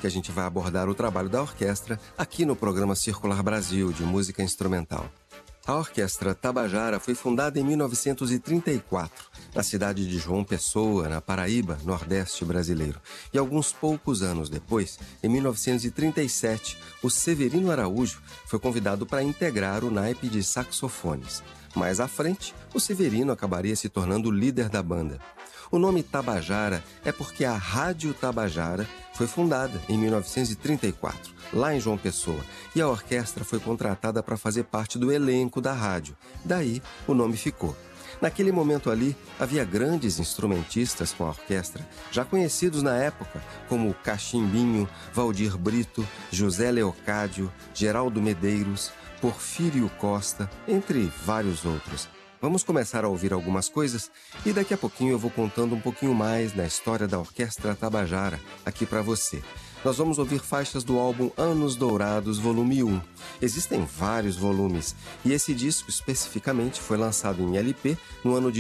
que a gente vai abordar o trabalho da orquestra aqui no programa Circular Brasil, de música instrumental. A Orquestra Tabajara foi fundada em 1934, na cidade de João Pessoa, na Paraíba, nordeste brasileiro. E alguns poucos anos depois, em 1937, o Severino Araújo foi convidado para integrar o naipe de saxofones. Mais à frente, o Severino acabaria se tornando o líder da banda. O nome Tabajara é porque a Rádio Tabajara foi fundada em 1934, lá em João Pessoa, e a orquestra foi contratada para fazer parte do elenco da rádio. Daí, o nome ficou. Naquele momento ali, havia grandes instrumentistas com a orquestra, já conhecidos na época, como Cachimbinho, Valdir Brito, José Leocádio, Geraldo Medeiros, Porfírio Costa, entre vários outros. Vamos começar a ouvir algumas coisas e daqui a pouquinho eu vou contando um pouquinho mais da história da Orquestra Tabajara aqui para você. Nós vamos ouvir faixas do álbum Anos Dourados, volume 1. Existem vários volumes e esse disco especificamente foi lançado em LP no ano de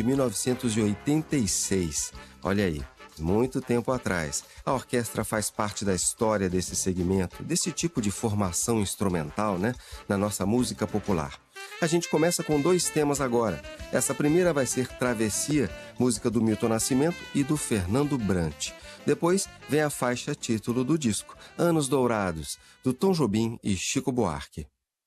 1986. Olha aí, muito tempo atrás. A orquestra faz parte da história desse segmento, desse tipo de formação instrumental, na nossa música popular. A gente começa com 2 temas agora. Essa primeira vai ser Travessia, música do Milton Nascimento e do Fernando Brant. Depois vem a faixa título do disco, Anos Dourados, do Tom Jobim e Chico Buarque.